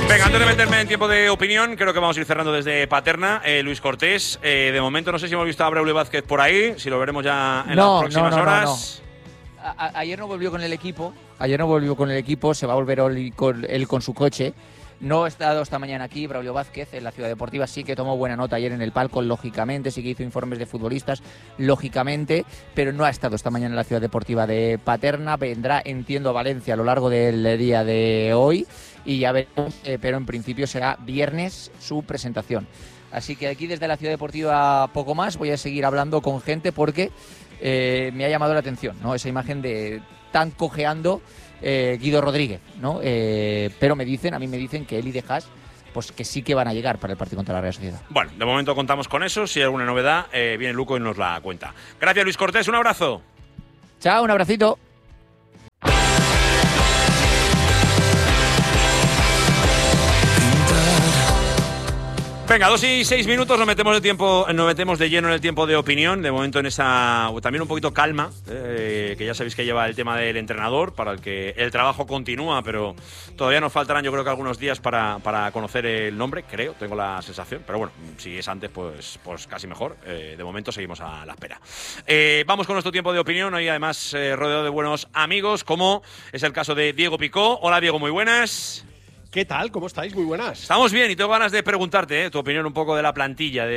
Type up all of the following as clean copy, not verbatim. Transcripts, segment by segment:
Venga, antes de meterme en tiempo de opinión, creo que vamos a ir cerrando desde Paterna. Luis Cortés, de momento no sé si hemos visto a Braulio Vázquez por ahí, si lo veremos ya en las próximas horas. Ayer no volvió con el equipo. Se va a volver él con su coche. No ha estado esta mañana aquí Braulio Vázquez en la Ciudad Deportiva. Sí que tomó buena nota ayer en el palco, lógicamente. Sí que hizo informes de futbolistas, lógicamente. Pero no ha estado esta mañana en la Ciudad Deportiva de Paterna. Vendrá, entiendo, a Valencia a lo largo del día de hoy. Y ya veremos, pero en principio será viernes su presentación. Así que aquí desde la Ciudad Deportiva poco más. Voy a seguir hablando con gente porque me ha llamado la atención, ¿no? Esa imagen de tan cojeando Guido Rodríguez, ¿no? Pero a mí me dicen que él y De Haas, pues que sí que van a llegar para el partido contra la Real Sociedad. Bueno, de momento contamos con eso. Si hay alguna novedad, viene Luco y nos la cuenta. Gracias, Luis Cortés. Un abrazo. Chao, un abracito. Venga, 2:06, nos metemos de lleno en el tiempo de opinión. De momento en esa también un poquito calma, que ya sabéis que lleva el tema del entrenador, para el que el trabajo continúa, pero todavía nos faltarán yo creo que algunos días para conocer el nombre, tengo la sensación. Pero bueno, si es antes, pues casi mejor. De momento seguimos a la espera. Vamos con nuestro tiempo de opinión, hoy además rodeado de buenos amigos, como es el caso de Diego Picó. Hola Diego, muy buenas. ¿Qué tal? ¿Cómo estáis? Muy buenas. Estamos bien y tengo ganas de preguntarte tu opinión un poco de la plantilla,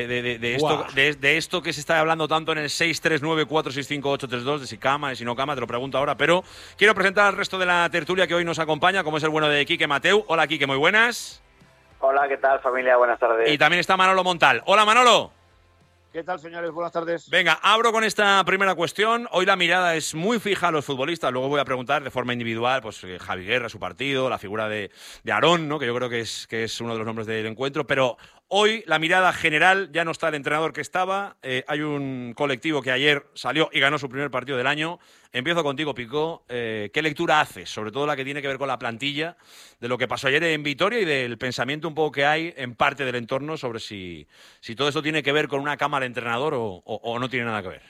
de esto que se está hablando tanto en el 639465832, de si cama, de si no cama, te lo pregunto ahora, pero quiero presentar al resto de la tertulia que hoy nos acompaña, como es el bueno de Quique Mateu. Hola Quique, muy buenas. Hola, ¿qué tal familia? Buenas tardes. Y también está Manolo Montal. Hola Manolo. ¿Qué tal, señores? Buenas tardes. Venga, abro con esta primera cuestión. Hoy la mirada es muy fija a los futbolistas. Luego voy a preguntar de forma individual, pues Javi Guerra, su partido, la figura de Aarón, ¿no? Que yo creo que es uno de los nombres del encuentro. Pero hoy la mirada general, ya no está el entrenador que estaba. Hay un colectivo que ayer salió y ganó su primer partido del año. Empiezo contigo, Picó. ¿Qué lectura haces? Sobre todo la que tiene que ver con la plantilla, de lo que pasó ayer en Vitoria y del pensamiento un poco que hay en parte del entorno sobre si todo esto tiene que ver con una cama de entrenador o no tiene nada que ver.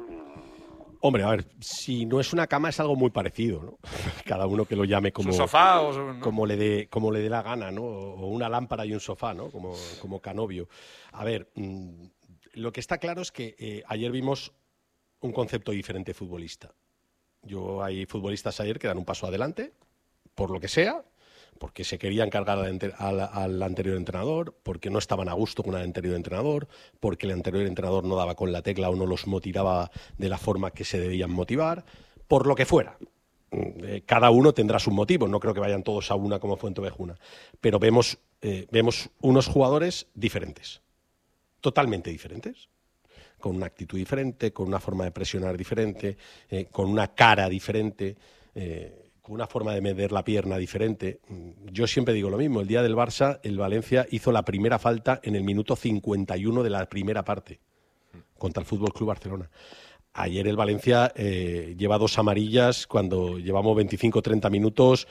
Hombre, a ver, si no es una cama es algo muy parecido, ¿no? Cada uno que lo llame como, ¿un sofá o no? como le dé la gana, ¿no? O una lámpara y un sofá, ¿no? Como Canovio. A ver, lo que está claro es que ayer vimos un concepto diferente futbolista. Hay futbolistas ayer que dan un paso adelante, por lo que sea, porque se querían cargar al anterior entrenador, porque no estaban a gusto con el anterior entrenador, porque el anterior entrenador no daba con la tecla o no los motivaba de la forma que se debían motivar, por lo que fuera. Cada uno tendrá sus motivos, no creo que vayan todos a una como Fuentovejuna, pero vemos unos jugadores diferentes, totalmente diferentes, con una actitud diferente, con una forma de presionar diferente, con una cara diferente, con una forma de meter la pierna diferente. Yo siempre digo lo mismo, el día del Barça, el Valencia hizo la primera falta en el minuto 51 de la primera parte contra el Fútbol Club Barcelona. Ayer el Valencia lleva 2 amarillas cuando llevamos 25-30 minutos,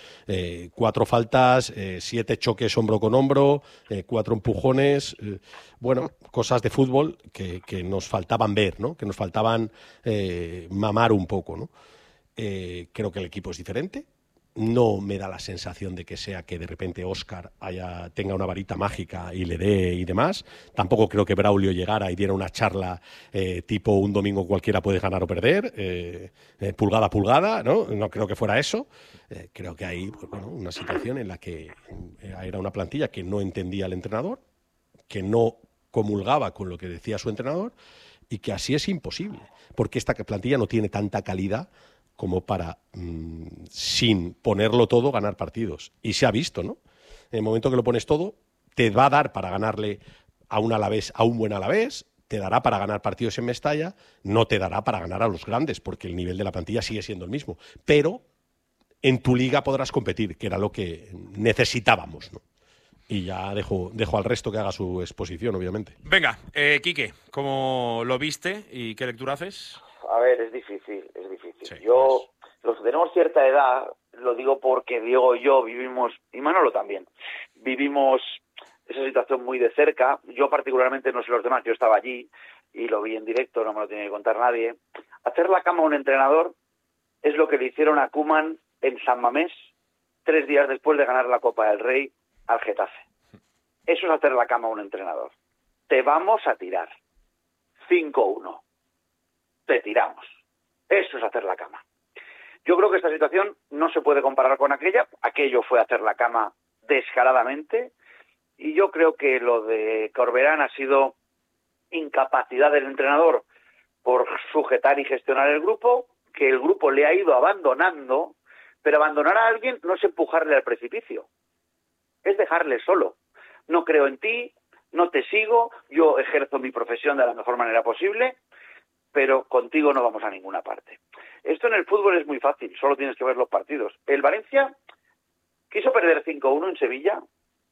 4 faltas, 7 choques hombro con hombro, 4 empujones, bueno, cosas de fútbol que nos faltaban ver, ¿no? Que nos faltaban mamar un poco, ¿no? Creo que el equipo es diferente. No me da la sensación de que sea que de repente Óscar tenga una varita mágica y le dé y demás. Tampoco creo que Braulio llegara y diera una charla tipo un domingo cualquiera puede ganar o perder, pulgada a pulgada, ¿no? No creo que fuera eso. Creo que hay una situación en la que era una plantilla que no entendía al entrenador, que no comulgaba con lo que decía su entrenador y que así es imposible, porque esta plantilla no tiene tanta calidad como para, sin ponerlo todo, ganar partidos. Y se ha visto, ¿no? En el momento que lo pones todo, te va a dar para ganarle a un Alavés, a un buen Alavés, te dará para ganar partidos en Mestalla, no te dará para ganar a los grandes, porque el nivel de la plantilla sigue siendo el mismo. Pero en tu liga podrás competir, que era lo que necesitábamos, ¿no? Y ya dejo al resto que haga su exposición, obviamente. Venga, Quique, ¿cómo lo viste y qué lectura haces? A ver, es difícil. Sí, Los que tenemos cierta edad, lo digo porque Diego y yo vivimos, y Manolo también, vivimos esa situación muy de cerca. Yo particularmente, no sé los demás, yo estaba allí y lo vi en directo, no me lo tiene que contar nadie. Hacer la cama a un entrenador es lo que le hicieron a Koeman en San Mamés 3 días después de ganar la Copa del Rey al Getafe. Eso es hacer la cama a un entrenador. Te vamos a tirar. 5-1. Te tiramos. Eso es hacer la cama. Yo creo que esta situación no se puede comparar con aquella. Aquello fue hacer la cama descaradamente. Y yo creo que lo de Corberán ha sido incapacidad del entrenador por sujetar y gestionar el grupo, que el grupo le ha ido abandonando, pero abandonar a alguien no es empujarle al precipicio, es dejarle solo. No creo en ti, no te sigo, yo ejerzo mi profesión de la mejor manera posible, pero contigo no vamos a ninguna parte. Esto en el fútbol es muy fácil, solo tienes que ver los partidos. El Valencia quiso perder 5-1 en Sevilla.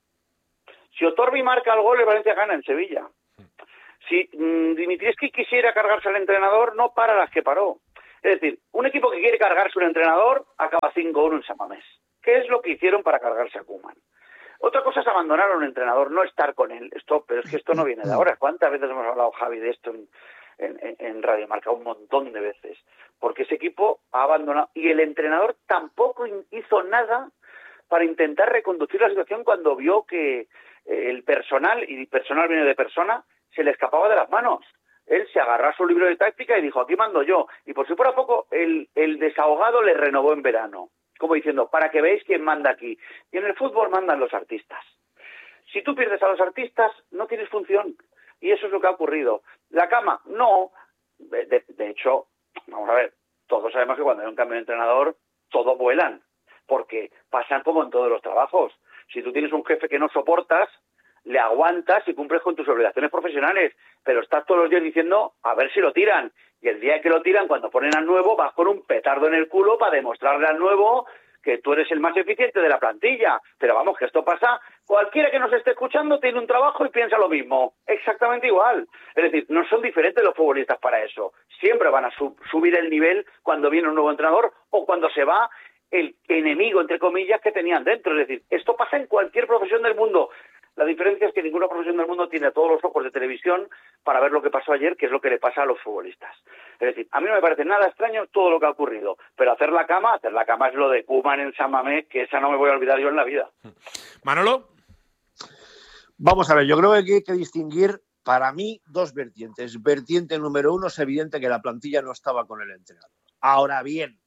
Si Otorbi marca el gol, el Valencia gana en Sevilla. Si Dimitrievski quisiera cargarse al entrenador, no para las que paró. Es decir, un equipo que quiere cargarse a un entrenador acaba 5-1 en San Mamés. ¿Qué es lo que hicieron para cargarse a Koeman? Otra cosa es abandonar a un entrenador, no estar con él. Pero es que esto no viene de ahora. ¿Cuántas veces hemos hablado, Javi, de esto en Radio Marca? Un montón de veces. Porque ese equipo ha abandonado. Y el entrenador tampoco hizo nada para intentar reconducir la situación cuando vio que el personal, y personal viene de persona, se le escapaba de las manos. Él se agarró a su libro de táctica y dijo, aquí mando yo. Y por si fuera poco, el desahogado le renovó en verano, como diciendo, para que veáis quién manda aquí. Y en el fútbol mandan los artistas. Si tú pierdes a los artistas, no tienes función. Y eso es lo que ha ocurrido. La cama, no. De hecho, vamos a ver, todos sabemos que cuando hay un cambio de entrenador, todos vuelan. Porque pasan como en todos los trabajos. Si tú tienes un jefe que no soportas, le aguantas y cumples con tus obligaciones profesionales, pero estás todos los días diciendo a ver si lo tiran, y el día que lo tiran, cuando ponen al nuevo, vas con un petardo en el culo para demostrarle al nuevo que tú eres el más eficiente de la plantilla. Pero vamos, que esto pasa, cualquiera que nos esté escuchando tiene un trabajo y piensa lo mismo, exactamente igual. Es decir, no son diferentes los futbolistas para eso, siempre van a subir el nivel cuando viene un nuevo entrenador o cuando se va el enemigo, entre comillas, que tenían dentro. Es decir, esto pasa en cualquier profesión del mundo. La diferencia es que ninguna profesión del mundo tiene todos los ojos de televisión para ver lo que pasó ayer, que es lo que le pasa a los futbolistas. Es decir, a mí no me parece nada extraño todo lo que ha ocurrido, pero hacer la cama es lo de Koeman en San Mamés, que esa no me voy a olvidar yo en la vida. Manolo. Vamos a ver, yo creo que hay que distinguir, para mí, dos vertientes. Vertiente número uno, es evidente que la plantilla no estaba con el entrenador. Ahora bien,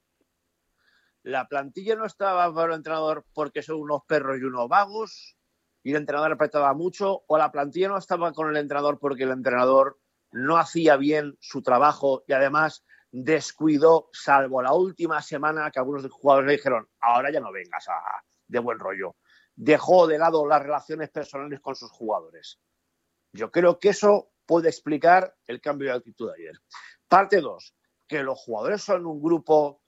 la plantilla no estaba con el entrenador porque son unos perros y unos vagos, y el entrenador apretaba mucho, o la plantilla no estaba con el entrenador porque el entrenador no hacía bien su trabajo y además descuidó, salvo la última semana que algunos jugadores le dijeron, ahora ya no vengas de buen rollo. Dejó de lado las relaciones personales con sus jugadores. Yo creo que eso puede explicar el cambio de actitud de ayer. Parte 2, que los jugadores son un grupo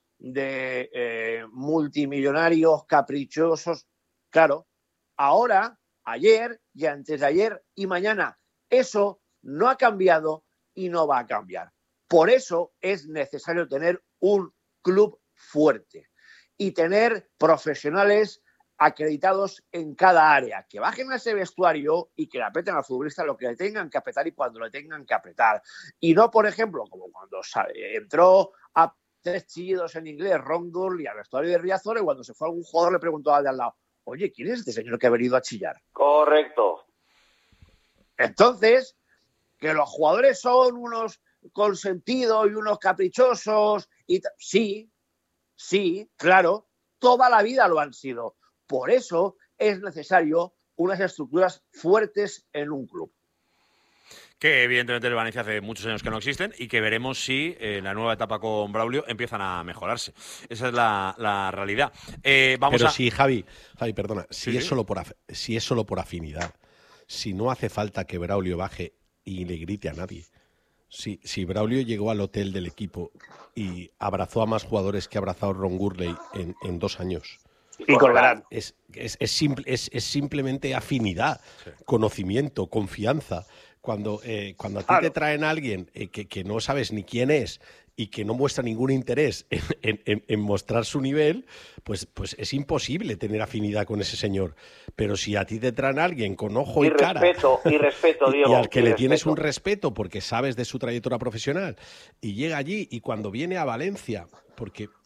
de multimillonarios, caprichosos. Claro, ahora, ayer y antes de ayer y mañana, eso no ha cambiado y no va a cambiar. Por eso es necesario tener un club fuerte y tener profesionales acreditados en cada área, que bajen a ese vestuario y que le apreten al futbolista lo que le tengan que apretar y cuando le tengan que apretar. Y no, por ejemplo, como cuando entró a 3 chillidos en inglés Ron Gurley al vestuario de Riazor, y cuando se fue algún jugador le preguntó al de al lado, oye, ¿quién es este señor que ha venido a chillar? Correcto. Entonces, que los jugadores son unos consentidos y unos caprichosos, sí, claro, toda la vida lo han sido. Por eso es necesario unas estructuras fuertes en un club. Que evidentemente el Valencia hace muchos años que no existen y que veremos si en la nueva etapa con Braulio empiezan a mejorarse. Esa es la realidad. Pero sí, Javi, perdona, si Sí. es solo por afinidad, si no hace falta que Braulio baje y le grite a nadie. Si Braulio llegó al hotel del equipo y abrazó a más jugadores que ha abrazado Ron Gurley en 2 años. Y colgarán. Es simplemente afinidad, conocimiento, confianza. Cuando a ti te traen a alguien que no sabes ni quién es y que no muestra ningún interés en mostrar su nivel, pues es imposible tener afinidad con ese señor. Pero si a ti te traen a alguien con ojo y cara Y respeto, Diego. y al que le tienes un respeto porque sabes de su trayectoria profesional y llega allí y cuando viene a Valencia, porque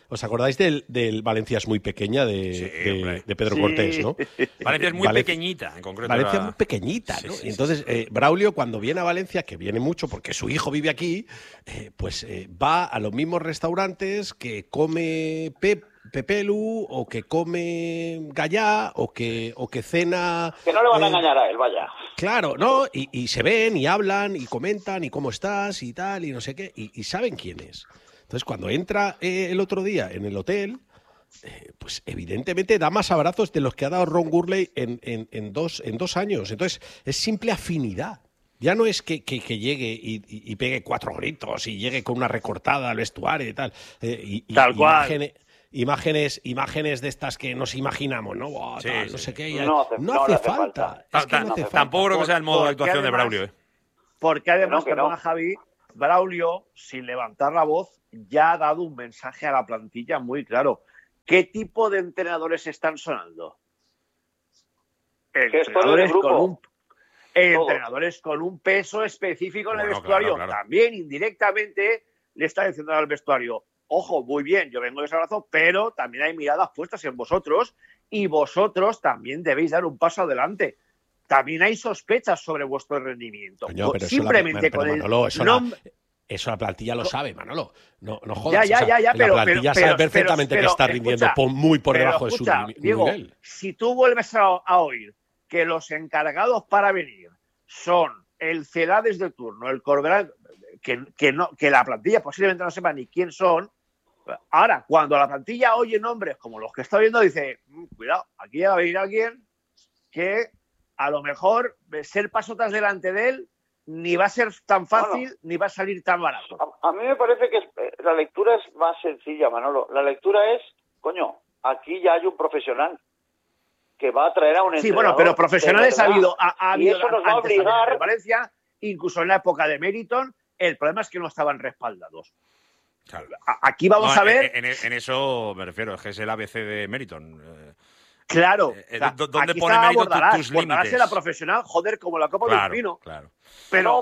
¿Os acordáis del Valencia es muy pequeña de Pedro Cortés, ¿no? Valencia es muy pequeñita, en concreto. Valencia es muy pequeñita, ¿no? Y entonces, Braulio, cuando viene a Valencia, que viene mucho porque su hijo vive aquí, va a los mismos restaurantes que come Pepelu, o que come Gallá, o que cena... Que no le van a engañar a él, vaya. Claro, ¿no? Y se ven, y hablan, y comentan, y cómo estás, y tal, y no sé qué, y saben quién es. Entonces, cuando entra el otro día en el hotel, pues evidentemente da más abrazos de los que ha dado Ron Gurley en 2 años. Entonces, es simple afinidad. Ya no es que llegue y pegue 4 gritos y llegue con una recortada al vestuario y tal. Tal cual. Imágenes de estas que nos imaginamos, ¿no? Wow, Sí, tal, sí. no sé qué. No hace falta. Es que no hace falta. Tampoco creo que sea el modo de actuación de además, Braulio. Porque además, Que no. perdona, Javi, Braulio, sin levantar la voz, ya ha dado un mensaje a la plantilla muy claro. ¿Qué tipo de entrenadores están sonando? Entrenadores con un peso específico en el vestuario. Claro. También indirectamente le está diciendo al vestuario: ojo, muy bien, yo vengo de ese abrazo, pero también hay miradas puestas en vosotros y vosotros también debéis dar un paso adelante. También hay sospechas sobre vuestro rendimiento. Coño, pero simplemente pero con Manolo, el nombre... Eso la plantilla lo sabe, Manolo. No jodas. Ya, la plantilla sabe perfectamente que está rindiendo muy por debajo de su Diego, nivel. Si tú vuelves a oír que los encargados para venir son el Celades de turno, el Corberán, que la plantilla posiblemente no sepa ni quién son. Ahora, cuando la plantilla oye nombres como los que está viendo, dice: cuidado, aquí va a venir alguien que a lo mejor ser pasotas delante de él ni va a ser tan fácil, ni va a salir tan barato. A mí me parece que la lectura es más sencilla, Manolo. La lectura es, aquí ya hay un profesional que va a traer a un entrenador. Sí, bueno, pero profesionales ha habido y eso nos va a obligar... en Valencia, incluso en la época de Meriton. El problema es que no estaban respaldados. Claro. Aquí vamos a ver... En eso me refiero, es que es el ABC de Meriton. Claro. ¿Dónde pone Meriton tus límites? Bordalás era profesional, joder, como la Copa del Pino. Claro. Pero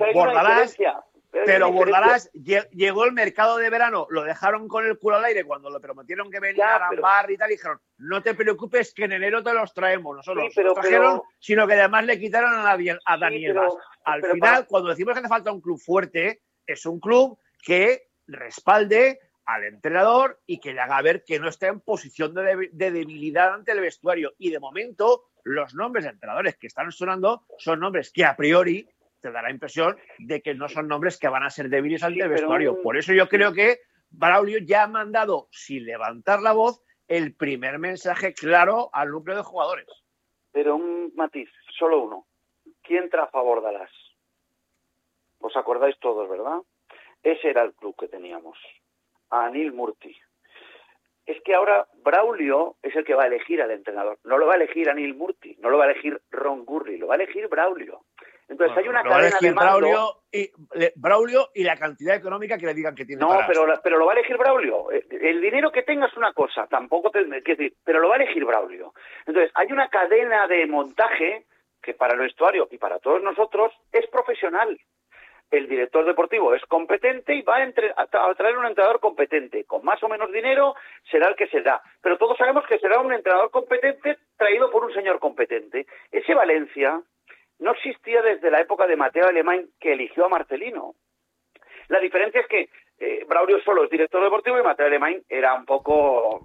Bordalás llegó el mercado de verano, lo dejaron con el culo al aire cuando le prometieron que venía a Lambar y tal, y dijeron: no te preocupes, que en enero te los traemos. No solo los trajeron, sino que además le quitaron a Daniel Vaz. Al final, cuando decimos que hace falta un club fuerte, es un club que respalde al entrenador y que le haga ver que no está en posición de debilidad ante el vestuario. Y de momento, los nombres de entrenadores que están sonando son nombres que a priori te da la impresión de que no son nombres que van a ser débiles ante el vestuario. Por eso yo creo que Braulio ya ha mandado, sin levantar la voz, el primer mensaje claro al núcleo de jugadores. Pero un matiz, solo uno. ¿Quién trajo a Bordalás? ¿Os acordáis todos, verdad? Ese era el club que teníamos. A Anil Murti. Es que ahora Braulio es el que va a elegir al entrenador. No lo va a elegir Anil Murti, no lo va a elegir Ron Gurley, lo va a elegir Braulio. Entonces hay una cadena de mando... Braulio y la cantidad económica que le digan que tiene. No, pero lo va a elegir Braulio. El dinero que tenga es una cosa, tampoco te decir, pero lo va a elegir Braulio. Entonces hay una cadena de montaje que para el vestuario y para todos nosotros es profesional. El director deportivo es competente y va a traer un entrenador competente. Con más o menos dinero será el que será. Pero todos sabemos que será un entrenador competente traído por un señor competente. Ese Valencia no existía desde la época de Mateo Alemán, que eligió a Marcelino. La diferencia es que Braulio solo es director deportivo y Mateo Alemán era un poco...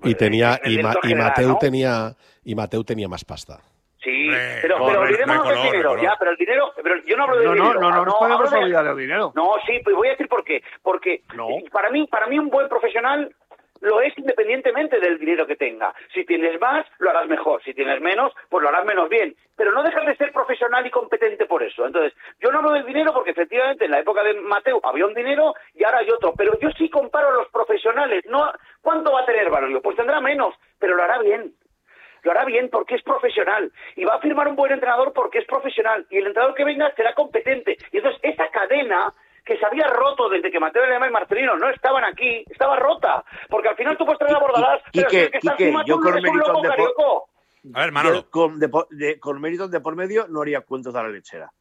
Mateu tenía más pasta. Sí, pero olvidémonos del dinero, ya, pero el dinero, pero yo no hablo del dinero. No nos podemos olvidar del dinero. No, sí, pues voy a decir por qué. Porque para mí un buen profesional lo es independientemente del dinero que tenga. Si tienes más, lo harás mejor. Si tienes menos, pues lo harás menos bien. Pero no dejas de ser profesional y competente por eso. Entonces, yo no hablo del dinero porque efectivamente en la época de Mateu había un dinero y ahora hay otro. Pero yo sí comparo a los profesionales. No, ¿cuánto va a tener Braulio? Pues tendrá menos, pero lo hará bien. Lo hará bien porque es profesional y va a firmar un buen entrenador porque es profesional y el entrenador que venga será competente. Y entonces esa cadena que se había roto desde que Mateo Alemán y Marcelino no estaban aquí, estaba rota, porque al final tú puedes traer a Bordalás, pero si el que está encima tú eres un loco carioco. A ver, Manolo. Con Meriton de por medio no haría cuentos de la lechera.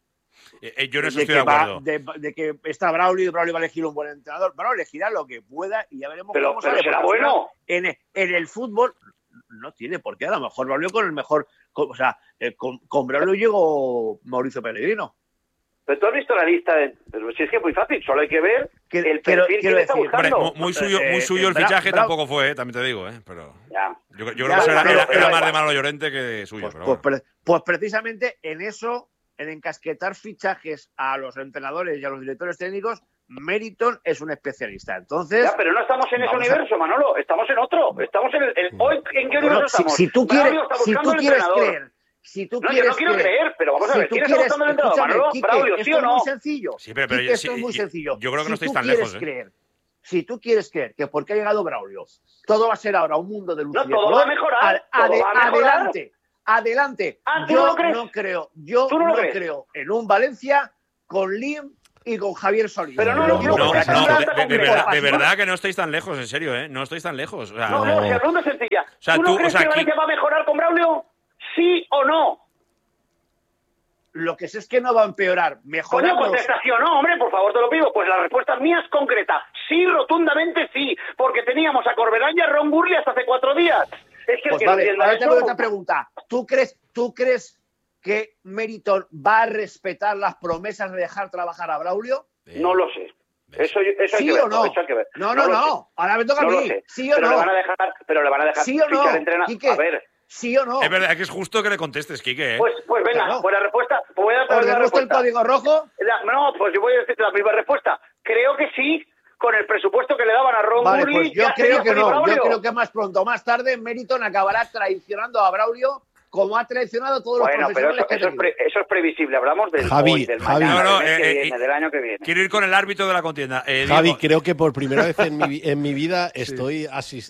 Yo en eso estoy de acuerdo. De que está Braulio y Braulio va a elegir un buen entrenador. Braulio elegirá lo que pueda y ya veremos cómo sale. Será bueno. En el fútbol no tiene por qué. A lo mejor Braulio con el mejor... Con Braulio llegó Mauricio Pellegrino. Pero tú has visto la lista pero si es que es muy fácil, solo hay que ver el perfil que le está buscando. Hombre, muy suyo el fichaje tampoco fue, también te digo, pero ya. Yo creo que era más de Manolo Llorente que de suyo. Pues precisamente en eso, en encasquetar fichajes a los entrenadores y a los directores técnicos, Meriton es un especialista. Entonces, ya, pero no estamos en ese universo, Manolo, estamos en otro. Estamos hoy, ¿en qué universo estamos? Si tú quieres creer... Yo no quiero creer, pero vamos a ver, ¿quién está buscando el entrenador? Manolo, Braulio, ¿sí o no? Muy sencillo. Sí, pero esto es muy sencillo. Yo creo que no estáis tan lejos. Si tú quieres creer que porque ha llegado Braulio, todo va a ser ahora un mundo de luz y de todo color, va a mejorar. Adelante. Yo no creo en un Valencia con Lim y con Javier Solís. Pero de verdad que no estáis tan lejos, en serio, ¿eh? No estáis tan lejos. O sea, si la pregunta es sencilla. ¿Tú no crees que Valencia va a mejorar con Braulio? ¿Sí o no? Lo que sé es que no va a empeorar. Coño, contestación, no, hombre, por favor, te lo pido. Pues la respuesta mía es concreta. Sí, rotundamente sí. Porque teníamos a Corberán y a Ron Burley hasta hace 4 días. Es que pues vale, ahora te hago otra pregunta. ¿Tú crees que Meriton va a respetar las promesas de dejar trabajar a Braulio? No lo sé. Eso ¿Sí o no? Eso hay que ver. No. Ahora me toca a mí. ¿Sí o no? Pero le van a dejar ¿Sí o no? A ver. ¿Sí o no? Es verdad que es justo que le contestes, Quique, ¿eh? Pues venga, claro. Pues la respuesta... Pues ¿Os demuestra el código rojo? No, pues yo voy a decirte la misma respuesta. Creo que sí, con el presupuesto que le daban a Ron Burley. Pues yo creo que no. Yo creo que más pronto o más tarde Meriton acabará traicionando a Braulio como ha traicionado a todos los profesionales que eso es previsible. Hablamos del hoy, del mañana, del año que viene. Quiero ir con el árbitro de la contienda. Javi, creo que por primera vez en mi vida estoy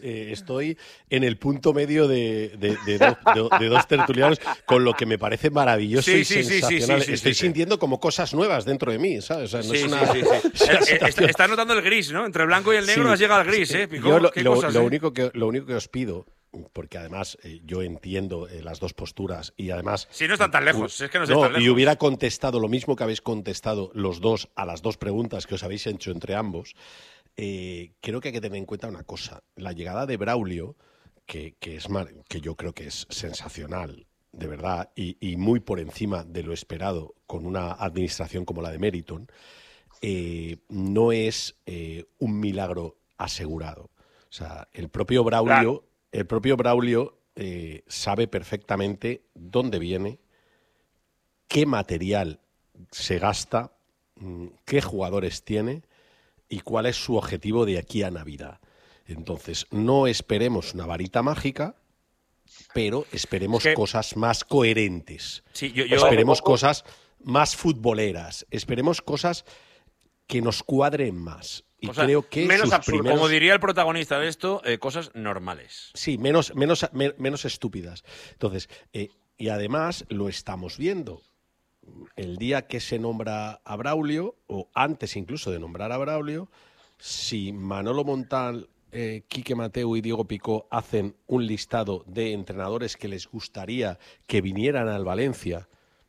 en el punto medio de dos tertulianos, con lo que me parece maravilloso y sensacional. Estoy sintiendo como cosas nuevas dentro de mí, ¿sabes? O sea, no Estás notando el gris, ¿no? Entre el blanco y el negro has llegado al gris, ¿eh? Picó, lo único que os pido, porque además yo entiendo las dos posturas y además... Sí, no están tan lejos, es que no están tan lejos. Y hubiera contestado lo mismo que habéis contestado los dos a las dos preguntas que os habéis hecho entre ambos. Creo que hay que tener en cuenta una cosa. La llegada de Braulio, que yo creo que es sensacional, de verdad, y muy por encima de lo esperado con una administración como la de Meriton, no es un milagro asegurado. O sea, el propio Braulio... Claro. El propio Braulio sabe perfectamente dónde viene, qué material se gasta, qué jugadores tiene y cuál es su objetivo de aquí a Navidad. Entonces, no esperemos una varita mágica, pero esperemos cosas más coherentes. Sí, esperemos cosas más futboleras. Esperemos cosas que nos cuadren más. Y creo que menos absurdo. Como diría el protagonista de esto, cosas normales. Sí, menos estúpidas. Entonces, y además lo estamos viendo. El día que se nombra a Braulio, o antes incluso de nombrar a Braulio, si Manolo Montal, Quique Mateu y Diego Picó hacen un listado de entrenadores que les gustaría que vinieran al Valencia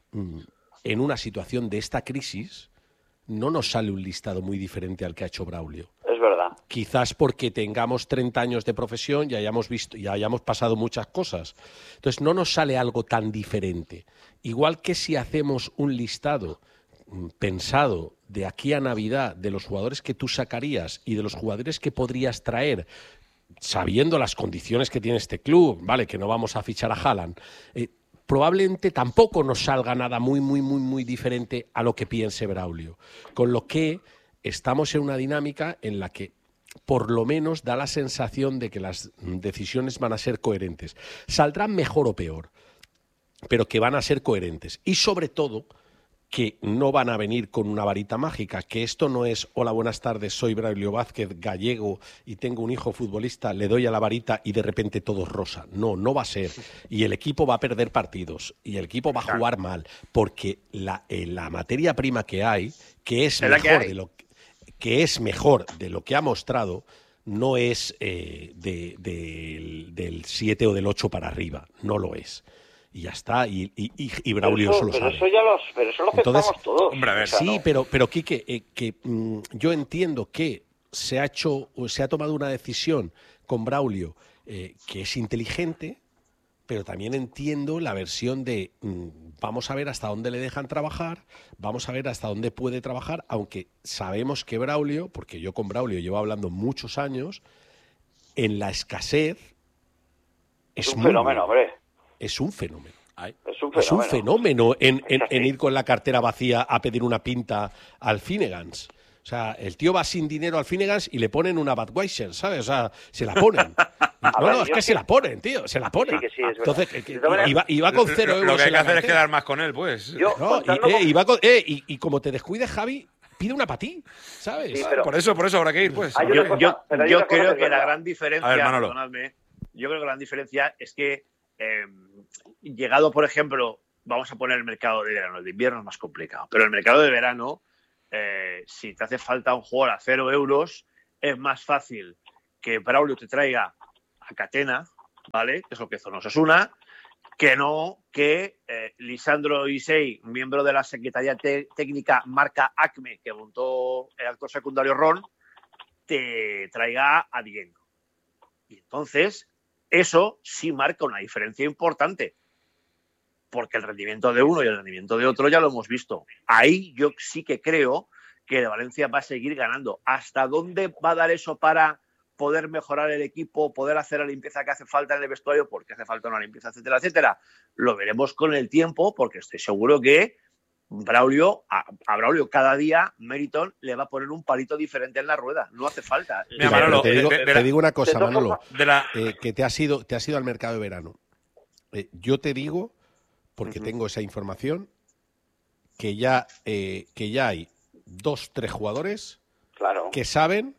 en una situación de esta crisis, no nos sale un listado muy diferente al que ha hecho Braulio. Es verdad. Quizás porque tengamos 30 años de profesión y hayamos visto y hayamos pasado muchas cosas. Entonces no nos sale algo tan diferente. Igual que si hacemos un listado pensado de aquí a Navidad de los jugadores que tú sacarías y de los jugadores que podrías traer, sabiendo las condiciones que tiene este club, vale, que no vamos a fichar a Haaland, probablemente tampoco nos salga nada muy diferente a lo que piense Braulio. Con lo que estamos en una dinámica en la que por lo menos da la sensación de que las decisiones van a ser coherentes. Saldrán mejor o peor, pero que van a ser coherentes. Y sobre todo, que no van a venir con una varita mágica, que esto no es hola, buenas tardes, soy Braulio Vázquez, gallego y tengo un hijo futbolista, le doy a la varita y de repente todo es rosa. No va a ser. Y el equipo va a perder partidos y el equipo va a jugar mal, porque la materia prima que hay, que es mejor de lo que ha mostrado, no es del 7 o del 8 para arriba, no lo es. y ya está. Y Braulio eso lo sabe. Pero eso lo aceptamos todos. Hombre, a ver, Sí, pero Quique, yo entiendo que se ha tomado una decisión con Braulio que es inteligente, pero también entiendo la versión de vamos a ver hasta dónde le dejan trabajar, vamos a ver hasta dónde puede trabajar, aunque sabemos que Braulio, porque yo con Braulio llevo hablando muchos años, en la escasez es un fenómeno, hombre. Es un fenómeno. Es un fenómeno en ir con la cartera vacía a pedir una pinta al Finnegan's. O sea, el tío va sin dinero al Finnegan's y le ponen una Budweiser, ¿sabes? O sea, se la ponen. Es que se la ponen, tío, se la ponen. Sí, que sí, es entonces, verdad. iba con 0 euros. Lo que hay que en la hacer es cartera. quedar más con él, pues. Y como te descuides, Javi, pide una para ti, ¿sabes? Sí, pero- Por eso habrá que ir, pues. Hay una cosa, pero hay Yo una cosa creo es que la verdad. gran diferencia, A ver, Manolo. perdonadme, yo creo que la gran diferencia es que llegado, por ejemplo, vamos a poner el mercado de verano, el de invierno es más complicado, pero el mercado de verano, si te hace falta un jugador a 0 euros, es más fácil que Braulio te traiga a Catena, ¿vale? Que es lo que hizo Osasuna, que Lisandro Isei, miembro de la Secretaría Técnica marca ACME, que montó el actor secundario Ron, te traiga a Diego. Y entonces, eso sí marca una diferencia importante, porque el rendimiento de uno y el rendimiento de otro ya lo hemos visto. Ahí yo sí que creo que el Valencia va a seguir ganando. ¿Hasta dónde va a dar eso para poder mejorar el equipo, poder hacer la limpieza que hace falta en el vestuario, porque hace falta una limpieza, etcétera, etcétera? Lo veremos con el tiempo, porque estoy seguro que a Braulio cada día Meriton le va a poner un palito diferente en la rueda. No hace falta. Mira, Manolo, te digo una cosa, de todas Manolo, formas- que te has ido al mercado de verano. Yo te digo, porque tengo esa información, que ya hay 2-3 jugadores Claro. que saben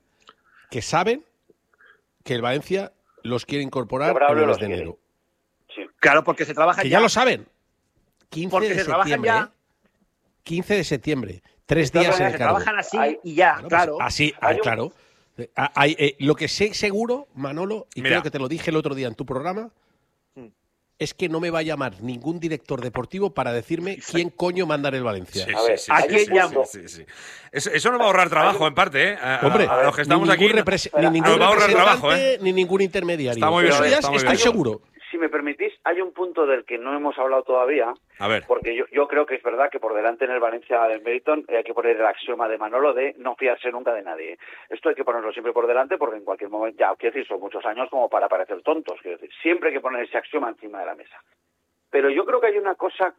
que el Valencia los quiere incorporar Que Braulio en el mes los de quiere. enero. Sí. Claro, porque se trabaja Que ya lo saben. 15 Porque de se trabajan septiembre. ya. 15 de septiembre. 3 De todas días en maneras, el se cargo. trabajan así Hay- y ya, Bueno, pues claro. así, Hay un- claro. Lo que sé seguro, Manolo, y Mira. creo que te lo dije el otro día en tu programa, es que no me va a llamar ningún director deportivo para decirme quién coño manda en el Valencia. Sí, A ver, sí, ¿a sí, quién sí, llamo? sí, sí. Eso nos va a ahorrar trabajo, en parte, ¿eh? Hombre, a los que estamos ni aquí. ningún ni ningún nos va a ahorrar representante, trabajo, ni ningún intermediario. Está muy bien, Eso ya está muy estoy bien. seguro. Si me permitís, hay un punto del que no hemos hablado todavía, A ver. porque yo creo que es verdad que por delante en el Valencia del Meriton hay que poner el axioma de Manolo de no fiarse nunca de nadie. Esto hay que ponerlo siempre por delante porque en cualquier momento, ya quiero decir, son muchos años como para parecer tontos, quiero decir, siempre hay que poner ese axioma encima de la mesa. Pero yo creo que hay una cosa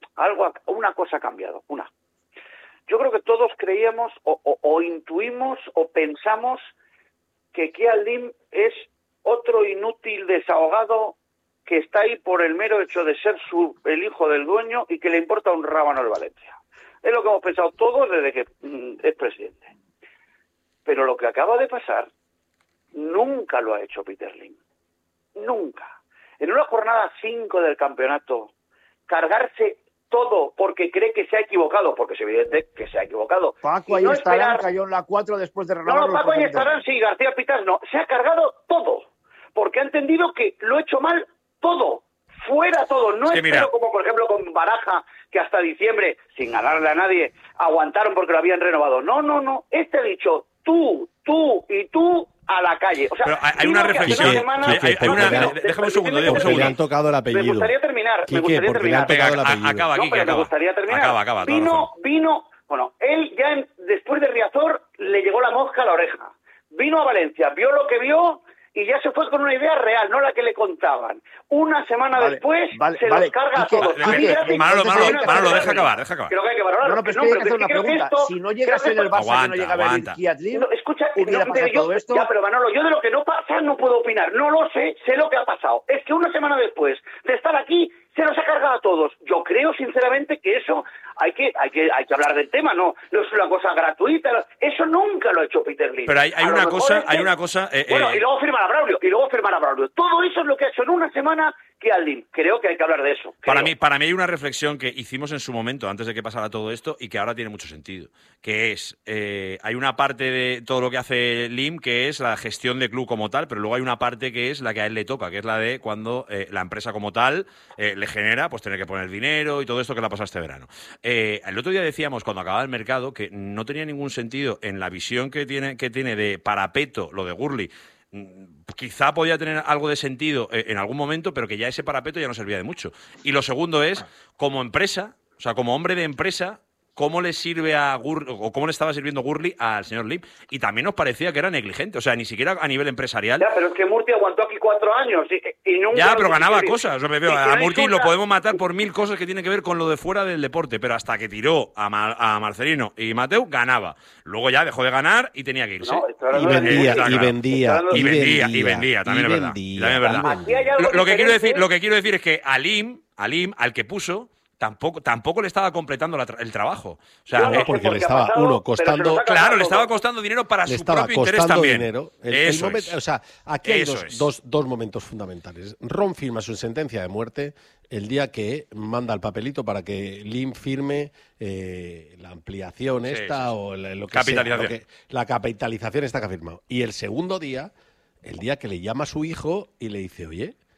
ha cambiado, una. Yo creo que todos creíamos o intuimos o pensamos que Keal Lim es otro inútil desahogado que está ahí por el mero hecho de ser el hijo del dueño y que le importa un rábano el Valencia. Es lo que hemos pensado todos desde que es presidente. Pero lo que acaba de pasar nunca lo ha hecho Peter Lim. Nunca. En una jornada 5 del campeonato, cargarse todo porque cree que se ha equivocado, porque es evidente que se ha equivocado. Paco Y no Ayestarán esperar- cayó en la 4 después de No, renovar. Paco Ayestarán sí, García Pitas no. Se ha cargado todo. Porque ha entendido que lo ha hecho mal todo. Fuera todo. No Es que es mira. como por ejemplo con Baraja, que hasta diciembre, sin ganarle a nadie, aguantaron porque lo habían renovado. No. Este ha dicho tú y tú a la calle. O sea, Pero hay vino una que hace reflexión. una semana- Quique, hay una- porque déjame un segundo, Diego, un Porque segundo. le han tocado el Me apellido. gustaría terminar. Quique, porque le han tocado el apellido. Acaba, No, Quique, pero me acaba. gustaría terminar. Acaba, toda razón. Bueno, él ya después de Riazor le llegó la mosca a la oreja. Vino a Valencia, vio lo que vio y ya se fue con una idea real, no la que le contaban. Una semana Vale, después vale, se vale. los carga Quique, a todos. Quique, A mí ya Quique, me- Manolo, entonces, deja acabar. Creo que hay que valorarlo. No, pero es que No, hay que hacer es una creo que pregunta. esto- Si no llegas creo en que el esto- Barça, que no llega a venir aguanta. Keal Lim, No, escucha, ¿hubiera pasado todo esto? Ya, pero Manolo, yo de lo que no pasa no puedo opinar. No lo sé lo que ha pasado. Es que una semana después de estar aquí se nos ha cargado a todos. Yo creo sinceramente que eso hay que hablar del tema, no es una cosa gratuita. Eso nunca lo ha hecho Peter Lim. Pero hay A lo una mejor cosa, es que- hay una cosa. Bueno, y luego firmar a Braulio. Todo eso es lo que ha hecho en una semana que al Lim. Creo que hay que hablar de eso. Para mí hay una reflexión que hicimos en su momento, antes de que pasara todo esto, y que ahora tiene mucho sentido, que es, hay una parte de todo lo que hace Lim que es la gestión de club como tal, pero luego hay una parte que es la que a él le toca, que es la de cuando la empresa como tal le genera pues tener que poner dinero y todo esto que le ha pasado este verano. El otro día decíamos, cuando acababa el mercado, que no tenía ningún sentido en la visión que tiene de parapeto lo de Gurley. Quizá podía tener algo de sentido en algún momento, pero que ya ese parapeto ya no servía de mucho. Y lo segundo es, como empresa, o sea, como hombre de empresa, cómo le sirve a Gurley, o cómo le estaba sirviendo Gurley al señor Lim. Y también nos parecía que era negligente, o sea, ni siquiera a nivel empresarial. Ya, pero es que Murti aguantó aquí 4 años y nunca... Ya, pero ganaba cosas. O sea, me veo, a Murti lo podemos matar por por 1000 cosas que tienen que ver con lo de fuera del deporte, pero hasta que tiró a Marcelino y Mateu, ganaba. Luego ya dejó de ganar y tenía que irse. No, Y vendía, también es verdad. Lo que quiero decir es que a Lim, al que puso, tampoco le estaba completando el trabajo. O sea, porque le estaba costando. Claro, le estaba costando dinero para su propio interés también. Dinero. O sea, aquí hay dos momentos fundamentales. Ron firma su sentencia de muerte el día que manda el papelito para que Lim firme la ampliación o lo que capitalización. sea, la capitalización esta que ha firmado. Y el segundo día, el día que le llama a su hijo y le dice, oye,